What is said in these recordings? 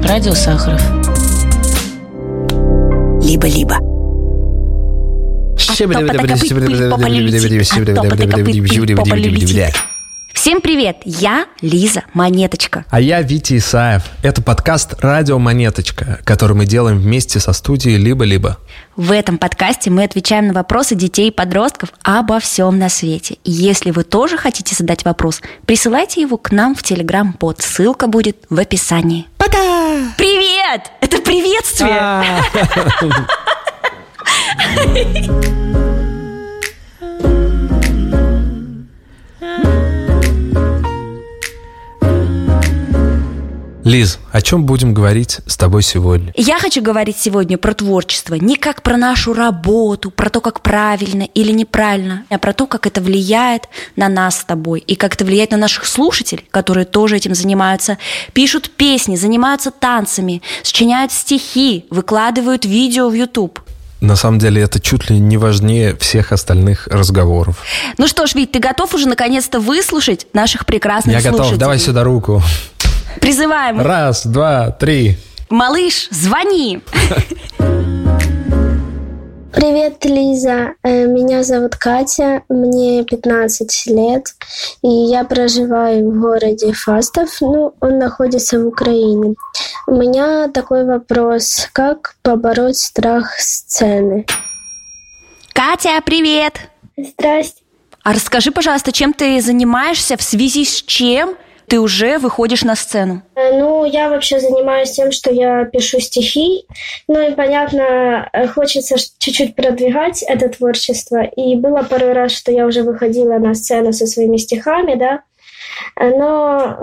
Радио Сахаров. Либо-либо. Всем привет, я Лиза Монеточка. А я Витя Исаев. Это подкаст «Радио Монеточка», который мы делаем вместе со студией «Либо-либо». В этом подкасте мы отвечаем на вопросы детей и подростков обо всем на свете. И если вы тоже хотите задать вопрос, присылайте его к нам в Telegram-бот. Ссылка будет в описании. Пока! Привет! Это приветствие! Лиз, о чем будем говорить с тобой сегодня? Я хочу говорить сегодня про творчество. Не как про нашу работу, про то, как правильно или неправильно, а про то, как это влияет на нас с тобой. И как это влияет на наших слушателей, которые тоже этим занимаются. Пишут песни, занимаются танцами, сочиняют стихи, выкладывают видео в YouTube. На самом деле это чуть ли не важнее всех остальных разговоров. Ну что ж, Вить, ты готов уже наконец-то выслушать наших прекрасных слушателей? Я готов, давай сюда руку. Призываем. 1, 2, 3. Малыш, звони. Привет, Лиза. Меня зовут Катя, мне 15 лет, и я проживаю в городе Фастов, он находится в Украине. У меня такой вопрос: как побороть страх сцены? Катя, привет. Здрасте. А расскажи, пожалуйста, чем ты занимаешься, в связи с чем ты уже выходишь на сцену? Я вообще занимаюсь тем, что я пишу стихи. И, понятно, хочется чуть-чуть продвигать это творчество. И было пару раз, что я уже выходила на сцену со своими стихами, да. Но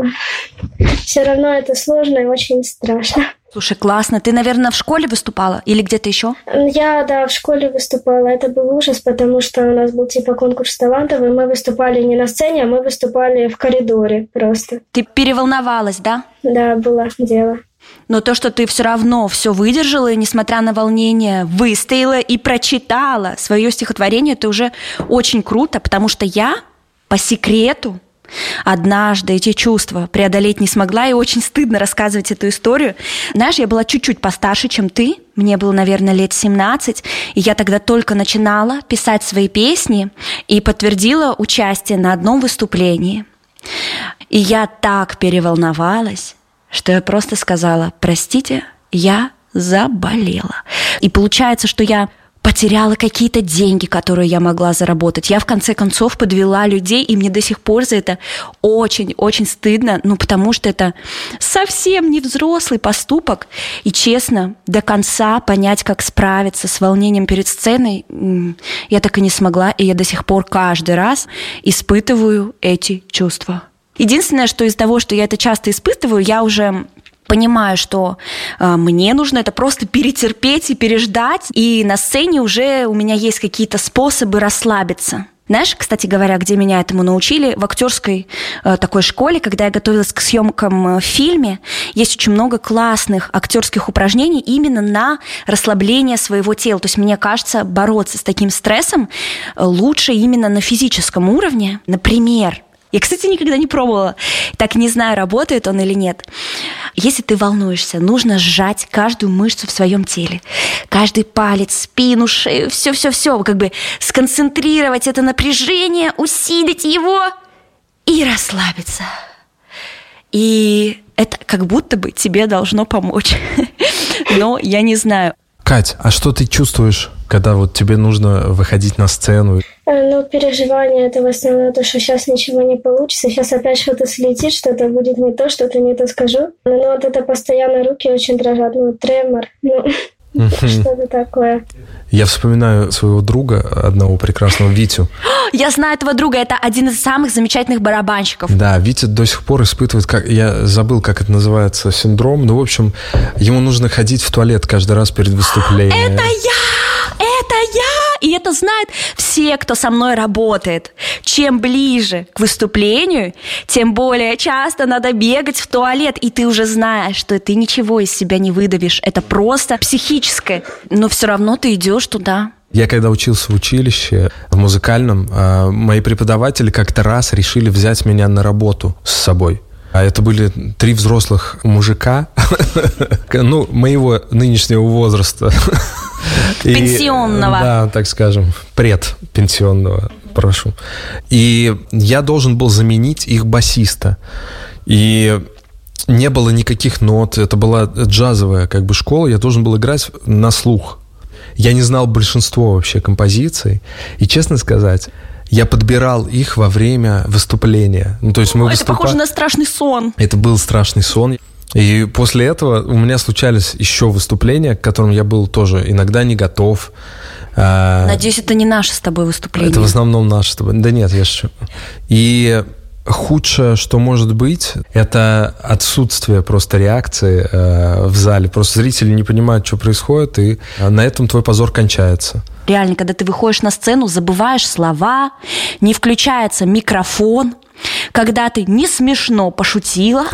все равно это сложно и очень страшно. Слушай, классно. Ты, наверное, в школе выступала или где-то еще? Я, в школе выступала. Это был ужас, потому что у нас был конкурс талантов, и мы выступали не на сцене, а мы выступали в коридоре просто. Ты переволновалась, да? Да, было дело. Но то, что ты все равно все выдержала, и, несмотря на волнение, выстояла и прочитала свое стихотворение, это уже очень круто, потому что я, по секрету, однажды эти чувства преодолеть не смогла, и очень стыдно рассказывать эту историю. Знаешь, я была чуть-чуть постарше, чем ты. Мне было, наверное, лет 17, и я тогда только начинала писать свои песни и подтвердила участие на одном выступлении. И я так переволновалась, что я просто сказала: простите, я заболела. И получается, что я потеряла какие-то деньги, которые я могла заработать. Я, в конце концов, подвела людей, и мне до сих пор за это очень-очень стыдно, потому что это совсем не взрослый поступок. И, честно, до конца понять, как справиться с волнением перед сценой, я так и не смогла, и я до сих пор каждый раз испытываю эти чувства. Единственное, что из того, что я это часто испытываю, я уже понимаю, что мне нужно это просто перетерпеть и переждать, и на сцене уже у меня есть какие-то способы расслабиться. Знаешь, кстати говоря, где меня этому научили? В актерской такой школе, когда я готовилась к съемкам в фильме, есть очень много классных актерских упражнений именно на расслабление своего тела. То есть, мне кажется, бороться с таким стрессом лучше именно на физическом уровне. Например, я, кстати, никогда не пробовала, так не знаю, работает он или нет. Если ты волнуешься, нужно сжать каждую мышцу в своем теле. Каждый палец, спину, шею, все-все-все. Сконцентрировать это напряжение, усилить его и расслабиться. И это как будто бы тебе должно помочь. Но я не знаю. Кать, а что ты чувствуешь, когда тебе нужно выходить на сцену? Переживания — это в основном то, что сейчас ничего не получится, сейчас опять что-то слетит, что-то будет не то, что-то не то скажу. Но это постоянно руки очень дрожат, тремор, что-то такое. Я вспоминаю своего друга, одного прекрасного Витю. Я знаю этого друга, это один из самых замечательных барабанщиков. Да, Витя до сих пор испытывает, я забыл, как это называется, синдром. В общем, ему нужно ходить в туалет каждый раз перед выступлением. Это я! И это знают все, кто со мной работает. Чем ближе к выступлению, тем более часто надо бегать в туалет. И ты уже знаешь, что ты ничего из себя не выдавишь. Это просто психическое. Но все равно ты идешь туда. Я когда учился в училище, в музыкальном, мои преподаватели как-то раз решили взять меня на работу с собой. А это были 3 взрослых мужика, ну, моего нынешнего возраста. Пенсионного. Да, так скажем, предпенсионного, прошу. И я должен был заменить их басиста. И не было никаких нот, это была джазовая как бы школа, я должен был играть на слух. Я не знал большинство вообще композиций, и, честно сказать, я подбирал их во время выступления. Ну, то есть мы это похоже на страшный сон. Это был страшный сон. И после этого у меня случались еще выступления, к которым я был тоже иногда не готов. Надеюсь, это не наше с тобой выступление. Это в основном наше с тобой. Да нет, я шучу. И худшее, что может быть, это отсутствие просто реакции в зале. Просто зрители не понимают, что происходит, и на этом твой позор кончается. Реально, когда ты выходишь на сцену, забываешь слова, не включается микрофон, когда ты не смешно пошутила,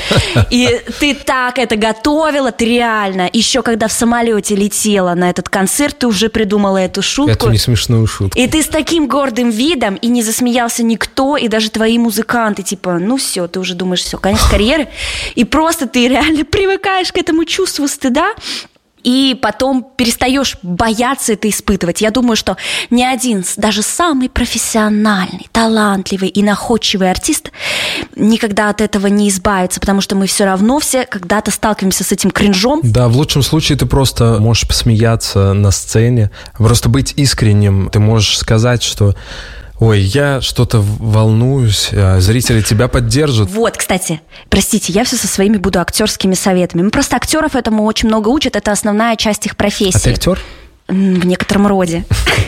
и ты так это готовила, ты реально, еще когда в самолете летела на этот концерт, ты уже придумала эту шутку. Эту несмешную шутку. И ты с таким гордым видом, и не засмеялся никто, и даже твои музыканты, типа, ну все, ты уже думаешь, все, конец карьеры, и просто ты реально привыкаешь к этому чувству стыда, и потом перестаешь бояться это испытывать. Я думаю, что ни один, даже самый профессиональный, талантливый и находчивый артист никогда от этого не избавится, потому что мы все равно все когда-то сталкиваемся с этим кринжом. Да, в лучшем случае ты просто можешь посмеяться на сцене, просто быть искренним. Ты можешь сказать, что ой, я что-то волнуюсь, зрители тебя поддержат. Вот, кстати, простите, я все со своими буду актерскими советами. Просто актеров этому очень много учат, это основная часть их профессии. А ты актер? В некотором роде.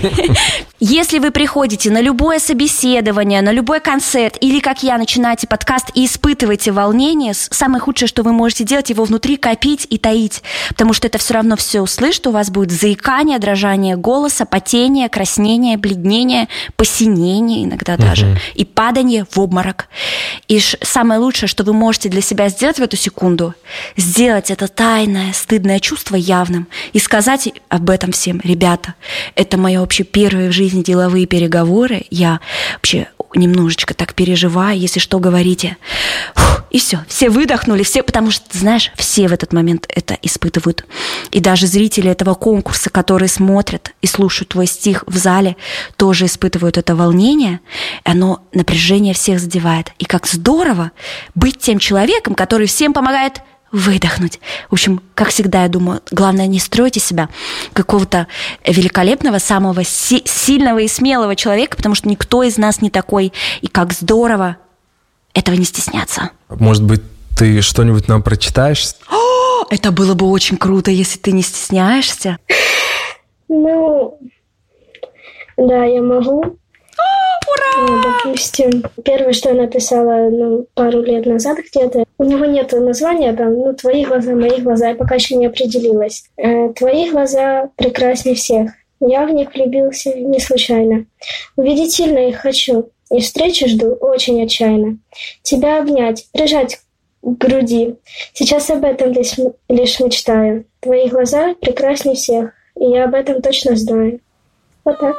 Если вы приходите на любое собеседование, на любой концерт, или, как я, начинаете подкаст и испытываете волнение, самое худшее, что вы можете делать, его внутри копить и таить, потому что это все равно все услышит, у вас будет заикание, дрожание голоса, потение, краснение, бледнение, посинение иногда даже, и падание в обморок. И самое лучшее, что вы можете для себя сделать в эту секунду, сделать это тайное, стыдное чувство явным и сказать об этом всем: ребята, это мои вообще первые в жизни деловые переговоры, я вообще немножечко так переживаю, если что, говорите. И все выдохнули, все, потому что, знаешь, все в этот момент это испытывают. И даже зрители этого конкурса, которые смотрят и слушают твой стих в зале, тоже испытывают это волнение, и оно напряжение всех задевает. И как здорово быть тем человеком, который всем помогает выдохнуть. В общем, как всегда, я думаю, главное, не стройте себя какого-то великолепного, самого сильного и смелого человека, потому что никто из нас не такой. И как здорово этого не стесняться. Может быть, ты что-нибудь нам прочитаешь? О, это было бы очень круто, если ты не стесняешься. Ну, да, я могу. Ура! Допустим, первое, что я написала пару лет назад где-то, у него нет названия, там, твои глаза, мои глаза, я пока еще не определилась. Твои глаза прекраснее всех. Я в них влюбился не случайно. Увидеть сильно их хочу, и встречу жду очень отчаянно. Тебя обнять, прижать к груди. Сейчас об этом лишь мечтаю. Твои глаза прекраснее всех, и я об этом точно знаю. Вот так.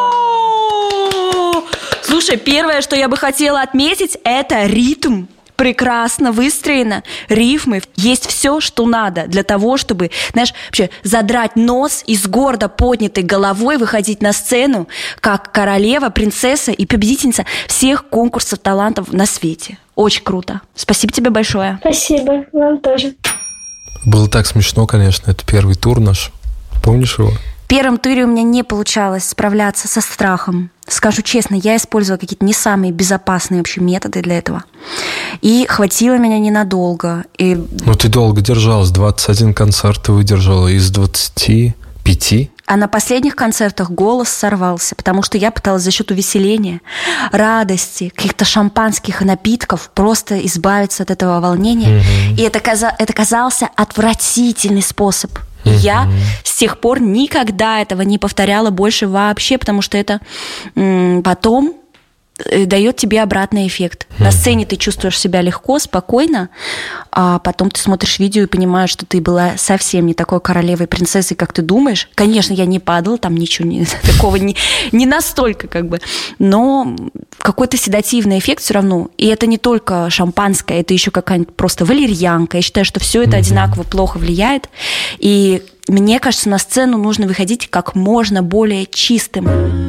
Слушай, первое, что я бы хотела отметить, это ритм. Прекрасно выстроено, рифмы. Есть все, что надо для того, чтобы, знаешь, вообще задрать нос и с гордо поднятой головой выходить на сцену как королева, принцесса и победительница всех конкурсов талантов на свете. Очень круто. Спасибо тебе большое. Спасибо, вам тоже. Было так смешно, конечно. Это первый тур наш. Помнишь его? В первом туре у меня не получалось справляться со страхом. Скажу честно, я использовала какие-то не самые безопасные вообще методы для этого. И хватило меня ненадолго. Ну, ты долго держалась. 21 концерт ты выдержала из 25. А на последних концертах голос сорвался, потому что я пыталась за счет увеселения, радости, каких-то шампанских напитков просто избавиться от этого волнения. И это казался отвратительный способ. И я с тех пор никогда этого не повторяла больше вообще, потому что это потом дает тебе обратный эффект. На сцене ты чувствуешь себя легко, спокойно, а потом ты смотришь видео и понимаешь, что ты была совсем не такой королевой, принцессой, как ты думаешь. Конечно, я не падала, там ничего такого не настолько как бы, но какой-то седативный эффект все равно. И это не только шампанское, это еще какая-нибудь просто валерьянка. Я считаю, что все это одинаково плохо влияет. И мне кажется, на сцену нужно выходить как можно более чистым.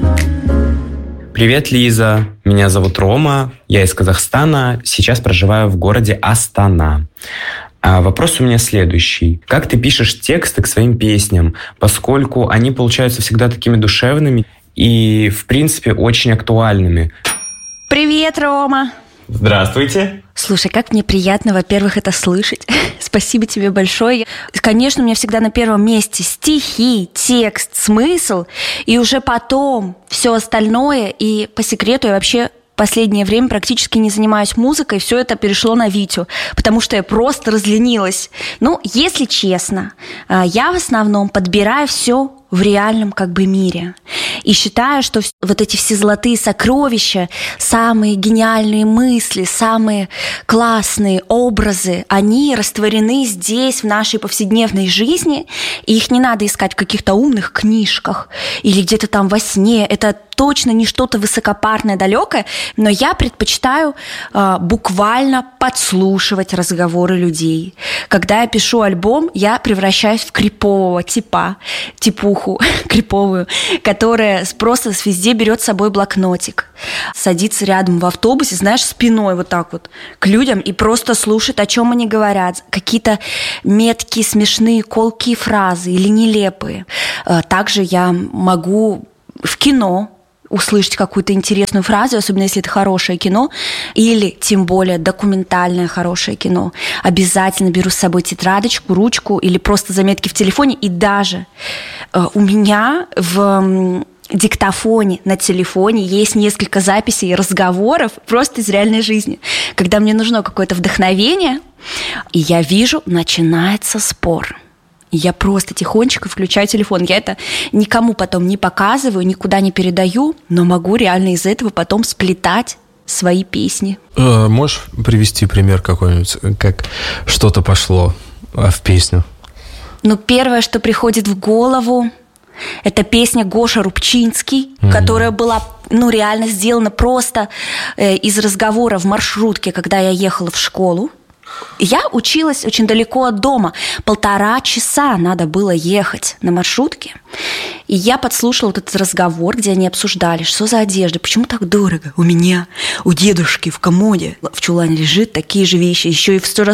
Привет, Лиза. Меня зовут Рома. Я из Казахстана. Сейчас проживаю в городе Астана. Вопрос у меня следующий. Как ты пишешь тексты к своим песням, поскольку они получаются всегда такими душевными и, в принципе, очень актуальными? Привет, Рома. Здравствуйте. Слушай, как мне приятно, во-первых, это слышать. Спасибо тебе большое. Конечно, у меня всегда на первом месте стихи, текст, смысл, и уже потом все остальное. И по секрету я вообще в последнее время практически не занимаюсь музыкой, все это перешло на Витю, потому что я просто разленилась. Ну, если честно, я в основном подбираю все в реальном как бы мире. И считаю, что вот эти все золотые сокровища, самые гениальные мысли, самые классные образы, они растворены здесь, в нашей повседневной жизни, и их не надо искать в каких-то умных книжках или где-то там во сне. Это точно не что-то высокопарное, далекое, но я предпочитаю буквально подслушивать разговоры людей. Когда я пишу альбом, я превращаюсь в крипового типуху криповую, которая просто везде берет с собой блокнотик, садится рядом в автобусе, знаешь, спиной вот так вот к людям и просто слушает, о чем они говорят, какие-то меткие, смешные, колкие фразы или нелепые. Также я могу в кино услышать какую-то интересную фразу, особенно если это хорошее кино, или тем более документальное хорошее кино. Обязательно беру с собой тетрадочку, ручку или просто заметки в телефоне. И даже у меня в диктофоне на телефоне есть несколько записей разговоров просто из реальной жизни. Когда мне нужно какое-то вдохновение, и я вижу, начинается спор. Я просто тихонечко включаю телефон. Я это никому потом не показываю, никуда не передаю, но могу реально из этого потом сплетать свои песни. Можешь привести пример какой-нибудь, как что-то пошло в песню? Ну, первое, что приходит в голову, это песня Гоша Рубчинский, которая была, реально сделана просто из разговора в маршрутке, когда я ехала в школу. Я училась очень далеко от дома. 1,5 часа надо было ехать на маршрутке. И я подслушала вот этот разговор, где они обсуждали, что за одежда, почему так дорого. У меня, у дедушки в комоде в чулане лежит такие же вещи. Еще и в 100 раз